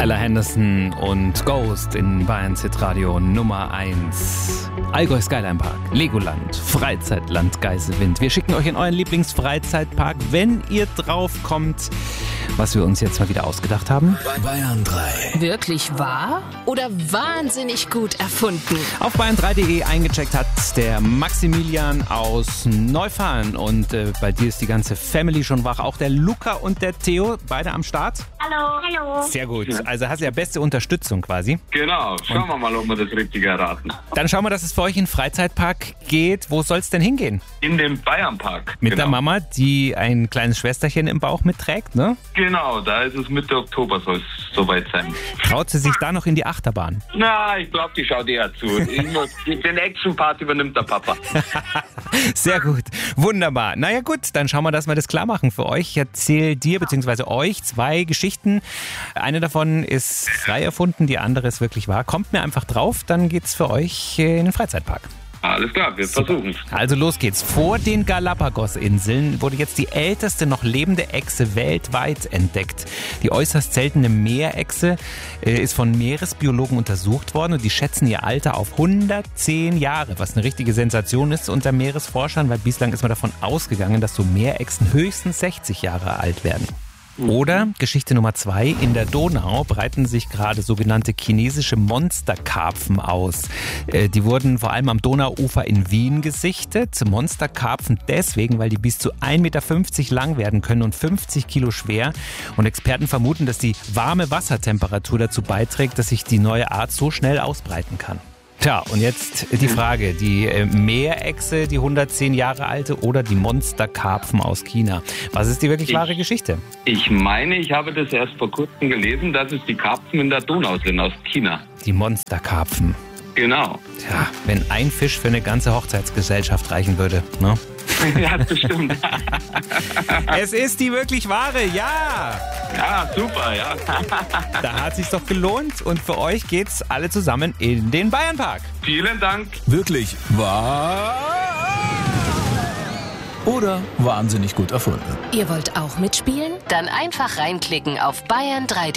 Ella Henderson und Ghost in Bayern Hitradio Nummer 1. Allgäu Skyline Park, Legoland, Freizeitland Geiselwind. Wir schicken euch in euren Lieblingsfreizeitpark, wenn ihr drauf kommt, was wir uns jetzt mal wieder ausgedacht haben. Bayern 3. Wirklich wahr oder wahnsinnig gut erfunden? Auf bayern3.de eingecheckt hat der Maximilian aus Neufahren. Und bei dir ist die ganze Family schon wach. Auch der Luca und der Theo, beide am Start. Hallo, hallo. Sehr gut. Also hast du ja beste Unterstützung quasi. Genau, schauen wir mal, ob wir das Richtige erraten. Dann schauen wir, dass es für euch in den Freizeitpark geht. Wo soll es denn hingehen? In den Bayernpark. Mit der Mama, die ein kleines Schwesterchen im Bauch mitträgt, ne? Genau, da ist es Mitte Oktober, soll es soweit sein. Traut sie sich da noch in die Achterbahn? Na, ich glaube, die schaut eher zu. Den Action-Part übernimmt der Papa. Sehr gut, wunderbar. Naja gut, dann schauen wir, dass wir das klar machen für euch. Ich erzähle dir bzw. euch 2 Geschichten. Eine davon ist frei erfunden, die andere ist wirklich wahr. Kommt mir einfach drauf, dann geht's für euch in den Freizeitpark. Alles klar, wir versuchen. Also los geht's. Vor den Galapagos-Inseln wurde jetzt die älteste noch lebende Echse weltweit entdeckt. Die äußerst seltene Meerechse ist von Meeresbiologen untersucht worden und die schätzen ihr Alter auf 110 Jahre, was eine richtige Sensation ist unter Meeresforschern, weil bislang ist man davon ausgegangen, dass so Meerechsen höchstens 60 Jahre alt werden. Oder Geschichte Nummer 2, in der Donau breiten sich gerade sogenannte chinesische Monsterkarpfen aus. Die wurden vor allem am Donauufer in Wien gesichtet. Monsterkarpfen deswegen, weil die bis zu 1,50 Meter lang werden können und 50 Kilo schwer. Und Experten vermuten, dass die warme Wassertemperatur dazu beiträgt, dass sich die neue Art so schnell ausbreiten kann. Tja, und jetzt die Frage, die Meerechse, die 110 Jahre alte oder die Monsterkarpfen aus China? Was ist die wirklich wahre Geschichte? Ich meine, ich habe das erst vor kurzem gelesen, dass es die Karpfen in der Donau sind aus China. Die Monsterkarpfen. Genau. Tja, wenn ein Fisch für eine ganze Hochzeitsgesellschaft reichen würde, ne? Ja, das stimmt. Es ist die wirklich wahre, ja! Ja, super, ja. Da hat sich's doch gelohnt und für euch geht's alle zusammen in den Bayernpark. Vielen Dank. Wirklich wahr oder wahnsinnig gut erfunden? Ihr wollt auch mitspielen? Dann einfach reinklicken auf bayern3.de.